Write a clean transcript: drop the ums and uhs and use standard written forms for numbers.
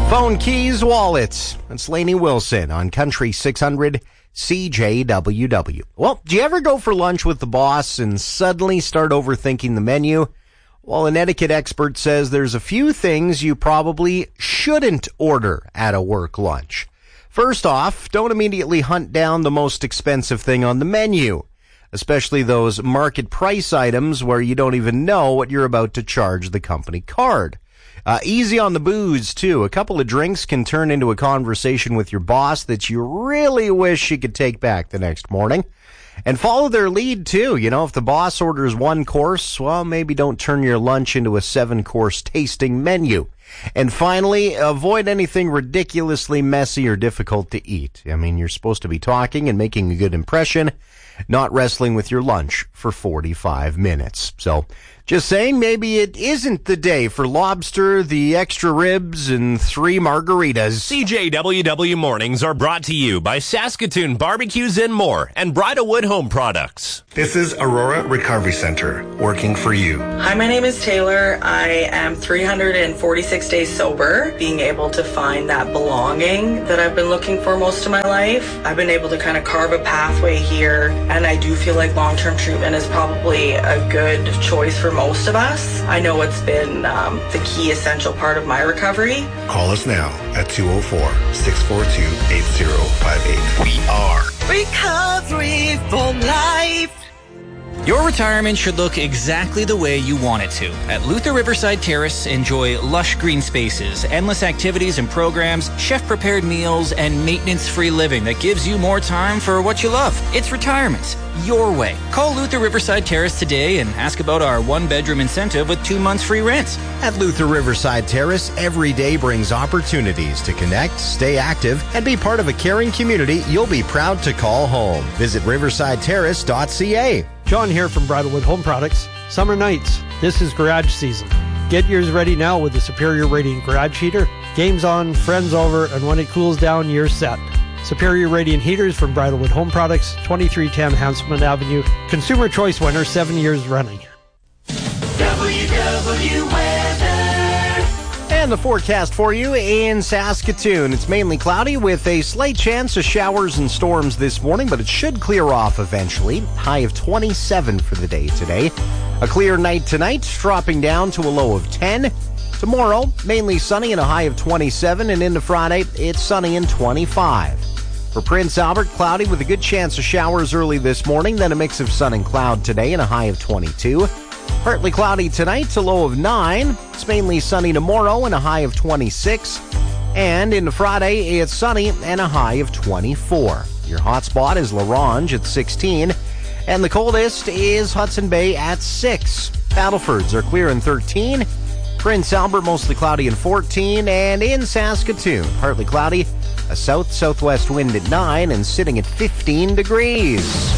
Phone, keys, wallets. It's Lainey Wilson on Country 600 CJWW. Well, do you ever go for lunch with the boss and suddenly start overthinking the menu? Well, an etiquette expert says there's a few things you probably shouldn't order at a work lunch. First off, don't immediately hunt down the most expensive thing on the menu, especially those market price items where you don't even know what you're about to charge the company card. Easy on the booze, too. A couple of drinks can turn into a conversation with your boss that you really wish you could take back the next morning. And follow their lead, too. You know, if the boss orders one course, well, maybe don't turn your lunch into a 7-course tasting menu. And finally, avoid anything ridiculously messy or difficult to eat. I mean, you're supposed to be talking and making a good impression, not wrestling with your lunch for 45 minutes. So, just saying, maybe it isn't the day for lobster, the extra ribs, and 3 margaritas. CJWW Mornings are brought to you by Saskatoon Barbecues and More and Bridalwood Home Products. This is Aurora Recovery Center, working for you. Hi, my name is Taylor. I am 346 days sober, being able to find that belonging that I've been looking for most of my life. I've been able to kind of carve a pathway here, and I do feel like long-term treatment is probably a good choice for most of us. I know it's been the key essential part of my recovery. Call us now at 204-642-8058. We are Recovery for Life. Your retirement should look exactly the way you want it to. At Luther Riverside Terrace, enjoy lush green spaces, endless activities and programs, chef-prepared meals, and maintenance-free living that gives you more time for what you love. It's retirement your way. Call Luther Riverside Terrace today and ask about our 1-bedroom incentive with 2 months free rent. At Luther Riverside Terrace, every day brings opportunities to connect, stay active, and be part of a caring community you'll be proud to call home. Visit riversideterrace.ca. John here from Bridalwood Home Products. Summer nights, this is garage season. Get yours ready now with the Superior Radiant Garage Heater. Games on, friends over, and when it cools down, you're set. Superior Radiant Heaters from Bridalwood Home Products, 2310 Hanselman Avenue. Consumer Choice winner 7 years running. WW Weather. And the forecast for you in Saskatoon. It's mainly cloudy with a slight chance of showers and storms this morning, but it should clear off eventually. High of 27 for the day today. A clear night tonight, dropping down to a low of 10. Tomorrow, mainly sunny and a high of 27, and into Friday, it's sunny and 25. For Prince Albert, cloudy with a good chance of showers early this morning, then a mix of sun and cloud today and a high of 22. Partly cloudy tonight, a low of 9. It's mainly sunny tomorrow and a high of 26. And into Friday, it's sunny and a high of 24. Your hot spot is La Ronge at 16. And the coldest is Hudson Bay at 6. Battlefords are clear in 13. Prince Albert, mostly cloudy in 14. And in Saskatoon, partly cloudy, a south-southwest wind at 9 and sitting at 15 degrees.